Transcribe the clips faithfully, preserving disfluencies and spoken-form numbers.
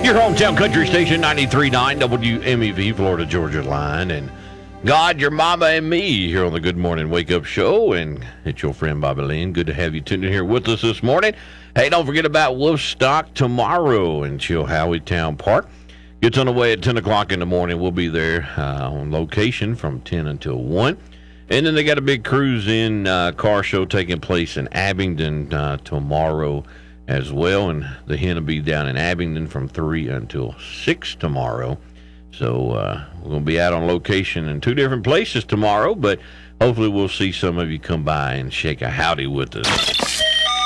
Your hometown country station, ninety-three point nine W M E V, Florida Georgia line. And God, your mama, and me here on the Good Morning Wake Up Show. And it's your friend Bobby Lynn. Good to have you tuned in here with us this morning. Hey, don't forget about Wolfstock tomorrow in Chilhowie Town Park. Gets on the way at ten o'clock in the morning. We'll be there uh, on location from ten until one. And then they got a big cruise-in uh, car show taking place in Abingdon uh, tomorrow as well, and the hen will be down in Abingdon from three until six tomorrow. So uh, we're going to be out on location in two different places tomorrow, but hopefully we'll see some of you come by and shake a howdy with us.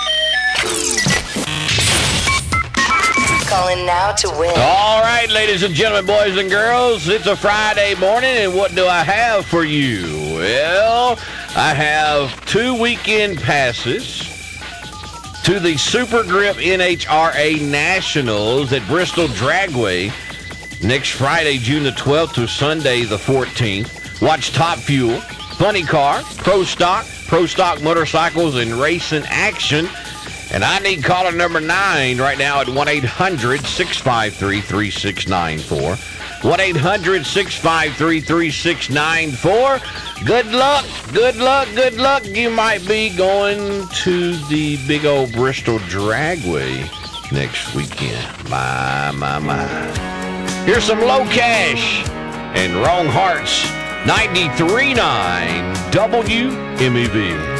Calling now to win. All right, ladies and gentlemen, boys and girls, it's a Friday morning, and what do I have for you? Well, I have two weekend passes to the Super Grip N H R A Nationals at Bristol Dragway next Friday, June the twelfth to Sunday the fourteenth. Watch Top Fuel, Funny Car, Pro Stock, Pro Stock Motorcycles, and Racing Action. And I need caller number nine right now at one eight hundred six five three three six nine four. one eight hundred six five three three six nine four. Good luck, good luck, good luck. You might be going to the big old Bristol Dragway next weekend. My, my, my. Here's some Low Cash and Wrong Hearts, ninety-three point nine W M E V.